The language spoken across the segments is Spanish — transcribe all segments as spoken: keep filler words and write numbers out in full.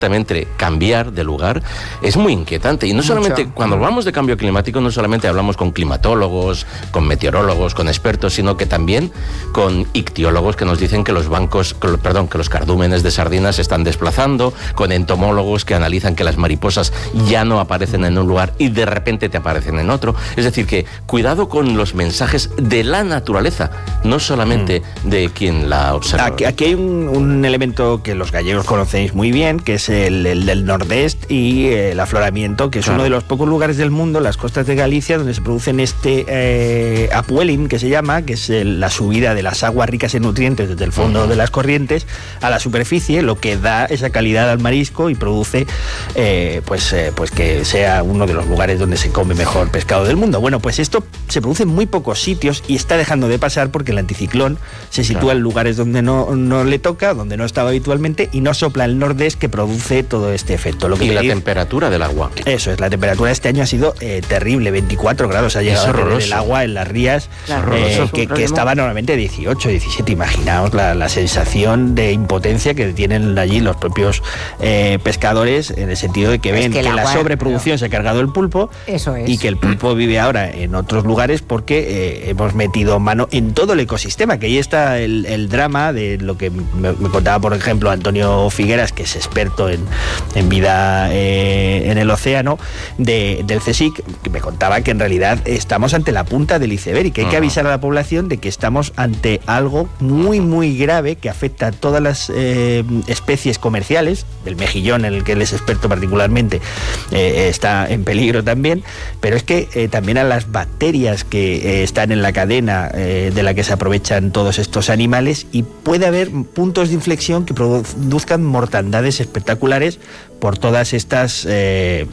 cambiar de lugar es muy inquietante. Y no solamente, Mucho. cuando hablamos de cambio climático, no solamente hablamos con climatólogos, con meteorólogos, con expertos, sino que también con ictiólogos que nos dicen que los bancos, perdón, que los cardúmenes de sardinas se están desplazando, con entomólogos que analizan que las mariposas ya no aparecen en un lugar y de repente te aparecen en otro. Es decir, que cuidado con los mensajes de la naturaleza, no solamente mm. de quien la observa. Aquí, aquí hay un, un elemento que los gallegos conocéis muy bien, que es el, el del nordeste y el afloramiento, que es claro. uno de los pocos lugares del mundo, las costas de Galicia, donde se producen este eh, upwelling, que se llama, que es el, la subida de las aguas ricas en nutrientes desde el fondo uh-huh. de las corrientes a la superficie, lo que da esa calidad al marisco y produce eh, pues, eh, pues que sea uno de los lugares donde se come mejor pescado del mundo. Bueno, pues esto se produce en muy pocos sitios y está dejando de pasar porque el anticiclón se sitúa claro. en lugares donde no, no le toca, donde no estaba habitualmente, y no sopla el nordeste, que produce todo este efecto. Lo que y la decir, temperatura del agua. Eso es, la temperatura este año ha sido eh, terrible, veinticuatro grados ha llegado a tener el agua en las rías, claro, eh, que, que estaba normalmente dieciocho, diecisiete. Imaginaos la, la sensación de impotencia que tienen allí los propios eh, pescadores, en el sentido de que ven es que, que agua, la sobreproducción pero... se ha cargado el pulpo. Eso es. Y que el pulpo vive ahora en otros lugares porque eh, hemos metido mano en todo el ecosistema, que ahí está el, el drama de lo que me, me contaba, por ejemplo, Antonio Figueras, que es experto en, en vida eh, en el océano, de, del CSIC, que me contaba que en realidad estamos ante la punta del iceberg y que hay que avisar a la población de que estamos ante algo muy muy grave que afecta a todas las eh, especies comerciales. El mejillón, en el que él es experto particularmente, eh, está en peligro también, pero es que eh, también a las bacterias que eh, están en la cadena eh, de la que se aprovechan todos estos animales, y puede haber puntos de inflexión que produzcan mortandades espectaculares por todas estas eh,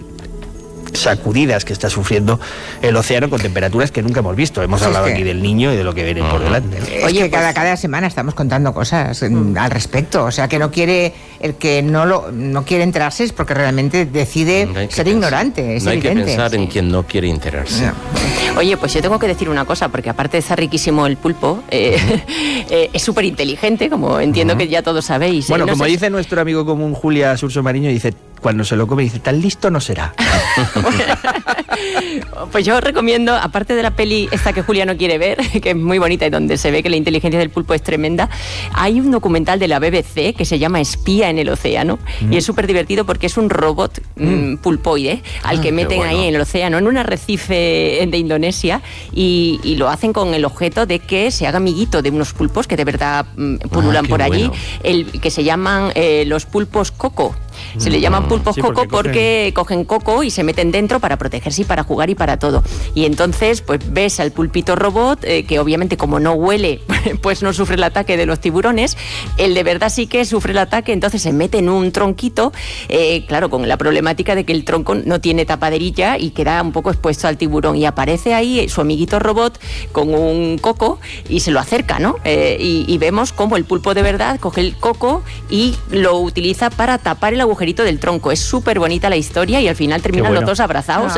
sacudidas que está sufriendo el océano con temperaturas que nunca hemos visto. Hemos hablado sí, sí. aquí del Niño y de lo que viene uh-huh. por delante. Oye, pues, cada, cada semana estamos contando cosas uh-huh. al respecto. O sea, que no quiere, el que no lo no quiere enterarse es porque realmente decide no ser pensar, ignorante. Es no evidente. Hay que pensar sí. en quien no quiere enterarse. No. Oye, pues yo tengo que decir una cosa, porque aparte de estar riquísimo el pulpo, eh, uh-huh. eh, es súper inteligente, como entiendo uh-huh. que ya todos sabéis. Bueno, eh, no como sé dice si... nuestro amigo común Julia Surso Mariño, dice, cuando se lo come, dice, tan listo no será. Pues yo recomiendo, aparte de la peli esta que Julia no quiere ver, que es muy bonita y donde se ve que la inteligencia del pulpo es tremenda, hay un documental de la B B C que se llama Espía en el océano, mm. y es súper divertido porque es un robot mm, pulpoide al ah, que meten bueno. ahí en el océano, en un arrecife de Indonesia, y, y lo hacen con el objeto de que se haga amiguito de unos pulpos que de verdad mm, pululan ah, por allí, bueno. el que se llaman eh, los pulpos coco. Se le llaman pulpos sí, coco porque, porque cogen coco y se meten dentro para protegerse y para jugar y para todo. Y entonces pues ves al pulpito robot eh, que obviamente como no huele pues no sufre el ataque de los tiburones. El de verdad sí que sufre el ataque, entonces se mete en un tronquito, eh, claro, con la problemática de que el tronco no tiene tapaderilla y queda un poco expuesto al tiburón, y aparece ahí su amiguito robot con un coco y se lo acerca, ¿no? Eh, y, y vemos cómo el pulpo de verdad coge el coco y lo utiliza para tapar el agujerito del tronco. Es súper bonita la historia y al final terminan bueno. los dos abrazados.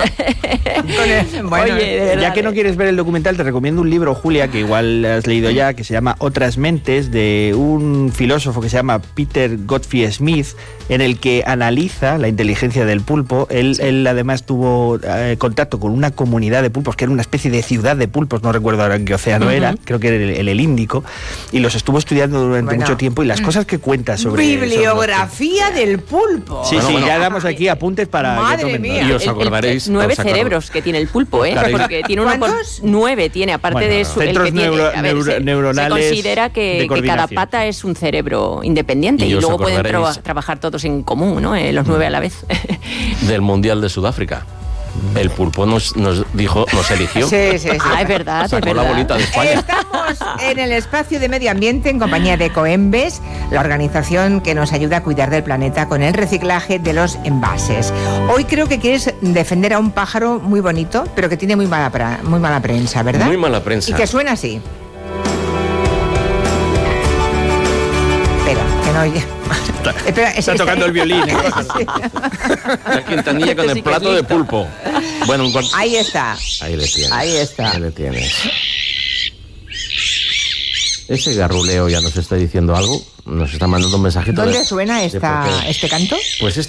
No. Bueno, oye, de verdad, ya que no quieres ver el documental, te recomiendo un libro, Julia, que igual has leído ya, que se llama Otras mentes, de un filósofo que se llama Peter Gottfried Smith, en el que analiza la inteligencia del pulpo. Él, sí. él además tuvo eh, contacto con una comunidad de pulpos, que era una especie de ciudad de pulpos, no recuerdo ahora en qué océano uh-huh. era, creo que era el, el, el Índico, y los estuvo estudiando durante bueno. mucho tiempo, y las cosas que cuenta sobre... Bibliografía sobre del pulpo. Sí, bueno, sí, bueno. ya damos aquí apuntes para Madre que tomen mía. Y os acordaréis... El, el, nueve os cerebros que tiene el pulpo, ¿eh? Porque tiene uno por nueve, tiene, aparte bueno, de su... Centros el que neuro, tiene, a ver, neuro, se, neuronales se considera que, que cada pata es un cerebro independiente y, y luego pueden tra- trabajar todos en común, ¿no? Eh, los nueve a la vez. Del Mundial de Sudáfrica. El pulpo nos, nos dijo, nos eligió. Sí, sí, sí. Ah, es verdad, Sacó es verdad. la bolita de España. Estamos en el espacio de medio ambiente en compañía de Ecoembes, la organización que nos ayuda a cuidar del planeta con el reciclaje de los envases. Hoy creo que quieres defender a un pájaro muy bonito, pero que tiene muy mala, pra- muy mala prensa, ¿verdad? Muy mala prensa. Y que suena así. Espera, que no oye. Está, Espera, está tocando el violín. ¿eh? Sí. La Quintanilla con el plato de pulpo. Bueno, un cuarto. Ahí está. Ahí le tienes. Ahí está. Ahí le tienes. Ese garruleo ya nos está diciendo algo, nos está mandando un mensajito. ¿Dónde de, suena esta, de este canto? Pues este